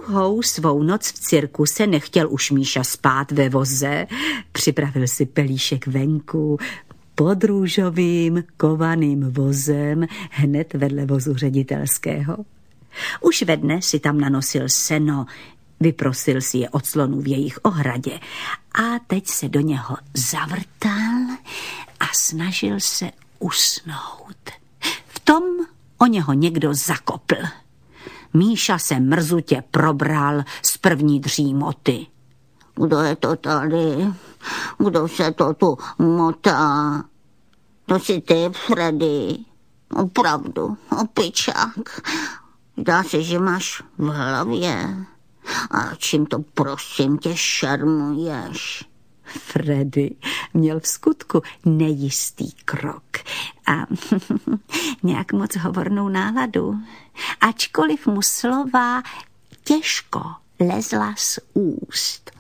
druhou svou noc v cirkuse nechtěl už Míša spát ve voze. Připravil si pelíšek venku pod růžovým kovaným vozem hned vedle vozu ředitelského. Už ve dne si tam nanosil seno, vyprosil si je od slonů v jejich ohradě a teď se do něho zavrtal a snažil se usnout. V tom o něho někdo zakopl. Míša se mrzutě probral z první dřímoty. Kdo je to tady? Kdo se to tu motá? To jsi ty, Freddy. Opravdu, opičák. Zdá se, že máš v hlavě. A čím to prosím tě šarmuješ? Freddy měl v skutku nejistý krok a nějak moc hovornou náladu, ačkoliv mu slova těžko lezla z úst.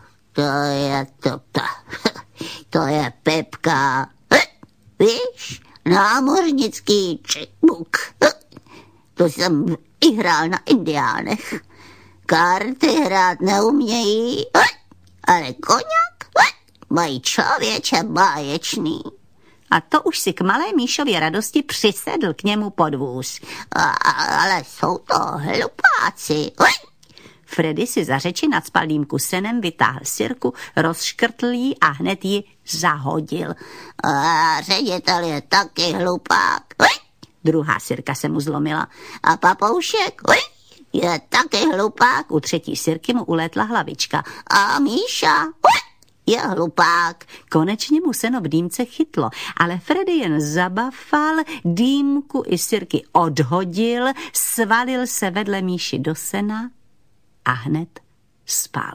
To je Pepka. Víš, námořnický čibuk. To jsem i hrál na indiánech. Karty hrát neumějí, ale koněk mají člověče báječný. A to už si k malé Míšově radosti přisedl k němu pod vůz. Ale jsou to hlupáci. Freddy si za řeči nad spalým kusenem vytáhl sirku, rozškrtl ji a hned ji zahodil. A ředitel je taky hlupák. Druhá sirka se mu zlomila. A papoušek je taky hlupák. U třetí sirky mu ulétla hlavička. A Míša je hlupák. Konečně mu seno v dýmce chytlo, ale Freddy jen zabafal, dýmku i sirky odhodil, svalil se vedle Míši do sena a hned spal.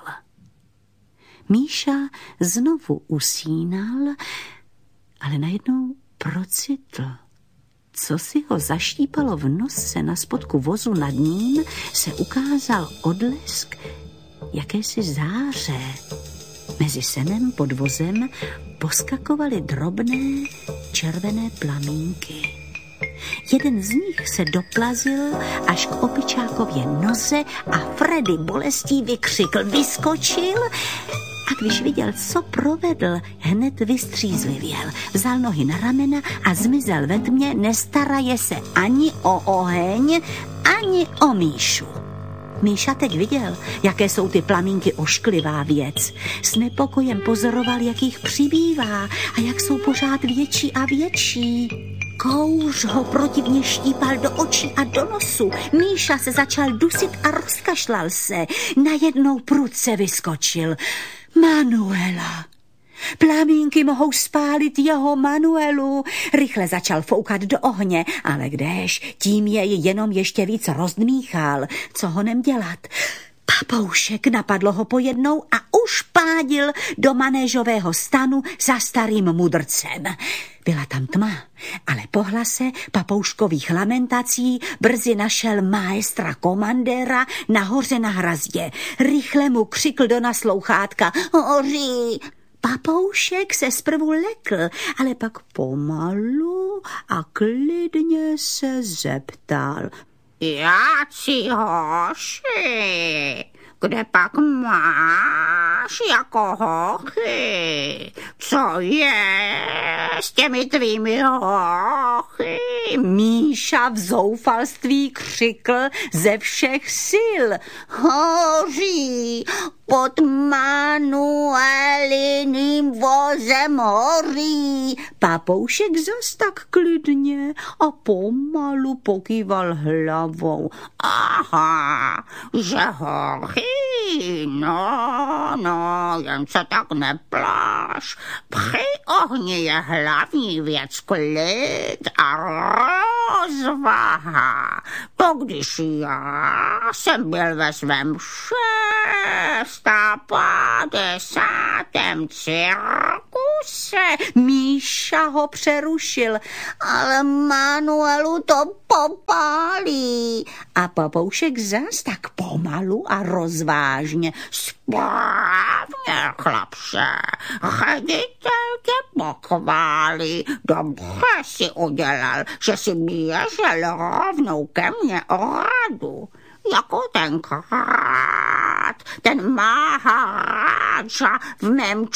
Míša znovu usínal, ale najednou procitl. Co si ho zaštípalo v nose na spodku vozu nad ním, se ukázal odlesk jakési záře. Mezi senem pod vozem poskakovaly drobné červené plamínky. Jeden z nich se doplazil až k opičákově noze a Freddy bolestí vykřikl, vyskočil a když viděl, co provedl, hned vystřízlivěl. Vzal nohy na ramena a zmizel ve tmě, nestaraje se ani o oheň, ani o Míšu. Míša teď viděl, jaké jsou ty plamínky ošklivá věc. S nepokojem pozoroval, jak jich přibývá a jak jsou pořád větší a větší. Kouř ho protivně štípal do očí a do nosu. Míša se začal dusit a rozkašlal se. Najednou prudce vyskočil. Manuela. Plamínky mohou spálit jeho Manuelu. Rychle začal foukat do ohně, ale kdež, tím jej jenom ještě víc rozdmíchal. Co honem dělat? Papoušek napadlo ho pojednou a už pádil do manéžového stanu za starým mudrcem. Byla tam tma, ale po hlase papouškových lamentací brzy našel maestra komandéra nahoře na hrazdě. Rychle mu křikl do naslouchátka. Hoří! Papoušek se zprvu lekl, ale pak pomalu a klidně se zeptal. Jáci hoši, kde pak máš jako hochy? Co je s těmi tvými hochy? Míša v zoufalství křikl ze všech sil. Hoří, pod Manueliným vozem hoří. Papoušek zas tak klidně a pomalu pokýval hlavou. Aha, že hoří, no, jen se tak nepláš. Při ohni je hlavní věc klid a rozvaha. To když já jsem byl ve svém 650. cirkuse. Míša ho přerušil. Ale Manuelu to popálí. A papoušek zas tak pomalu a rozvážně. Správně, chlapče, ředitel tě pochválí. Dobře si udělal, že si běžel rovnou ke mně o radu. Jako tenkrát. ten Maharaja v mém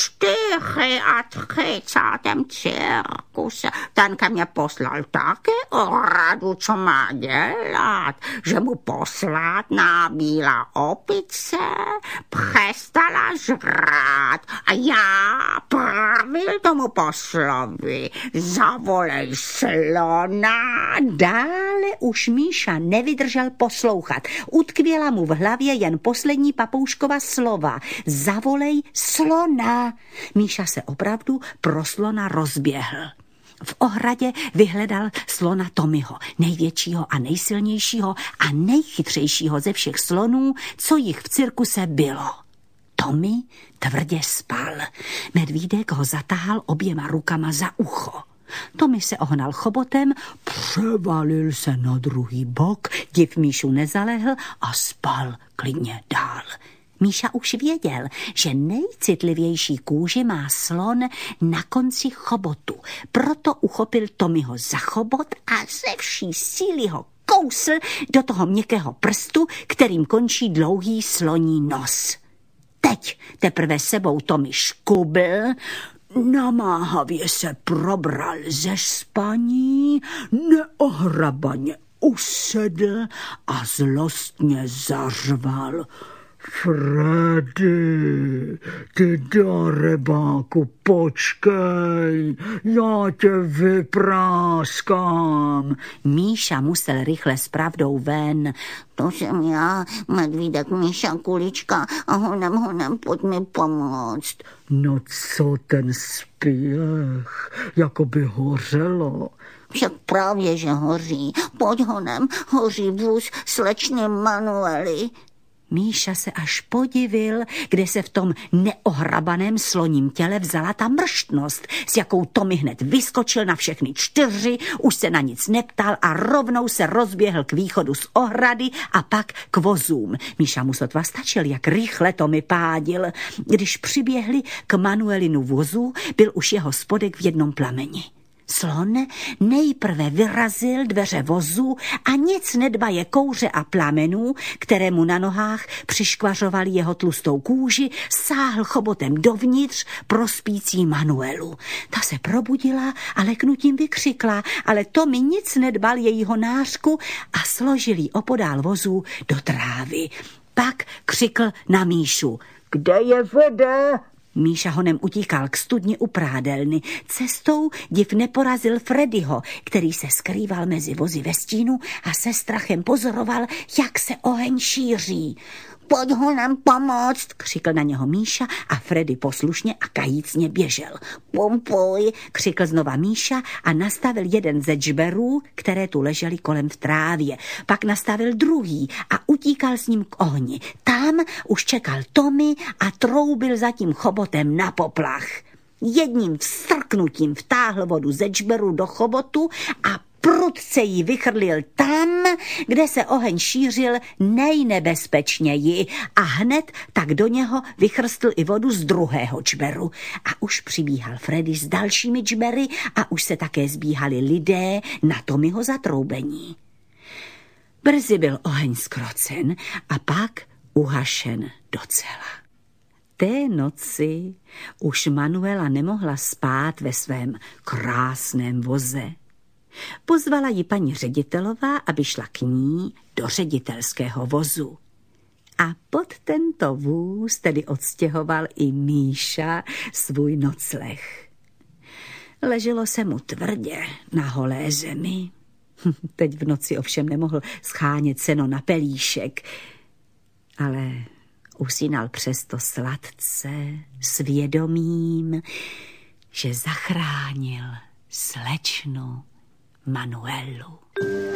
34. cirkuse, ten ke mně poslal taky radu, co má dělat, že mu posvátná bílá opice přestala žrát a já pravil tomu poslovi, zavolej slona. Dále už Míša nevydržel poslouchat. Utkvěla mu v hlavě jen poslední papouškova slova. Zavolej slona. Míša se opravdu pro slona rozběhl. V ohradě vyhledal slona Tommyho, největšího a nejsilnějšího a nejchytřejšího ze všech slonů, co jich v cirkuse bylo. Tommy tvrdě spal. Medvídek ho zatáhl oběma rukama za ucho. Tommy se ohnal chobotem, převalil se na druhý bok, div Míšu nezalehl a spal klidně dál. Míša už věděl, že nejcitlivější kůži má slon na konci chobotu. Proto uchopil Tommyho za chobot a ze vší síly ho kousl do toho měkkého prstu, kterým končí dlouhý sloní nos. Teď teprve sebou Tommy škubl, namáhavě se probral ze spaní, neohrabaně usedl a zlostně zařval. Freddy, ty darebáku, počkej, já tě vypráskám. Míša musel rychle s pravdou ven. To jsem já, medvídek Míša Kulička, a honem, pojď mi pomoct. No co ten spěch, jako by hořelo. Však právě, že hoří. Pojď honem, hoří vůz slečny Manuely. Míša se až podivil, kde se v tom neohrabaném sloním těle vzala ta mrštnost, s jakou Tommy hned vyskočil na všechny 4, už se na nic neptal a rovnou se rozběhl k východu z ohrady a pak k vozům. Míša mu sotva stačil, jak rychle Tommy pádil. Když přiběhli k Manuelinu vozu, byl už jeho spodek v jednom plameni. Slon nejprve vyrazil dveře vozu a nic nedbaje kouře a plamenů, které mu na nohách přiškvařovaly jeho tlustou kůži, sáhl chobotem dovnitř pro spící Manuelu. Ta se probudila a leknutím vykřikla, ale Tommy nic nedbal jejího nářku a složil jí opodál vozu do trávy. Pak křikl na Míšu. Kde je voda? Míša honem utíkal k studni u prádelny. Cestou div neporazil Freddyho, který se skrýval mezi vozy ve stínu a se strachem pozoroval, jak se oheň šíří. Pojď honem pomoct, křikl na něho Míša a Freddy poslušně a kajícně běžel. Pompuj, křikl znova Míša a nastavil jeden ze džberů, které tu ležely kolem v trávě. Pak nastavil druhý a utíkal s ním k ohni. Tam už čekal Tommy a troubil za tím chobotem na poplach. Jedním vstrknutím vtáhl vodu ze džberu do chobotu a prudce jí vychrlil tam, kde se oheň šířil nejnebezpečněji a hned tak do něho vychrstl i vodu z druhého džberu. A už přibíhal Freddy s dalšími džbery a už se také zbíhali lidé na Tommyho zatroubení. Brzy byl oheň zkrocen a pak uhašen docela. Té noci už Manuela nemohla spát ve svém krásném voze. Pozvala ji paní ředitelová, aby šla k ní do ředitelského vozu. A pod tento vůz tedy odstěhoval i Míša svůj nocleh. Leželo se mu tvrdě na holé zemi. Teď v noci ovšem nemohl schánět seno na pelíšek, ale usínal přesto sladce s vědomím, že zachránil slečnu Manuelu.